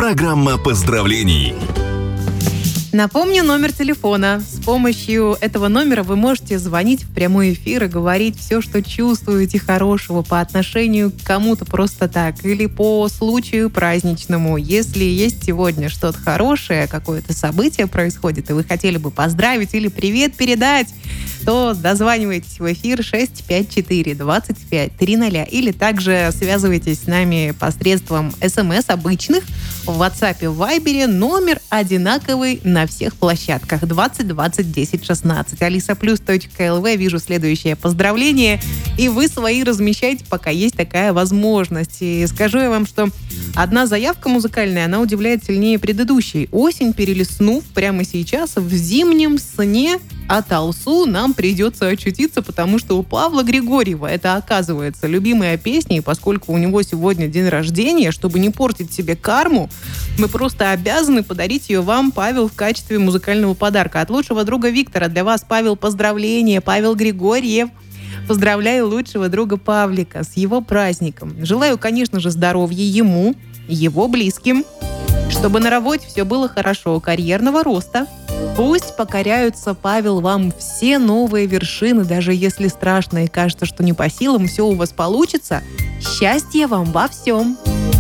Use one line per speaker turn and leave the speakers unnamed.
Программа поздравлений.
Напомню номер телефона. С помощью этого номера вы можете звонить в прямой эфир и говорить все, что чувствуете хорошего по отношению к кому-то просто так или по случаю праздничному. Если есть сегодня что-то хорошее, какое-то событие происходит, и вы хотели бы поздравить или привет передать, то дозванивайтесь в эфир 654-25-300 или также связывайтесь с нами посредством СМС обычных в WhatsApp и в Viber. Номер одинаковый на всех площадках 20 20 10 16. alisaplus.lv. Вижу следующее поздравление, и вы свои размещайте, пока есть такая возможность. И скажу я вам, что одна заявка музыкальная, она удивляет сильнее предыдущей. Осень, перелистнув прямо сейчас, в зимнем сне от Алсу нам придется очутиться, потому что у Павла Григорьева это, оказывается, любимая песня, и поскольку у него сегодня день рождения, чтобы не портить себе карму, мы просто обязаны подарить ее вам, Павел, в качестве музыкального подарка. От лучшего друга Виктора для вас, Павел, поздравления. Павел Григорьев. Поздравляю лучшего друга Павлика с его праздником. Желаю, конечно же, здоровья ему, его близким, чтобы на работе все было хорошо, карьерного роста. Пусть покоряются, Павел, вам все новые вершины, даже если страшно и кажется, что не по силам, все у вас получится. Счастья вам во всем!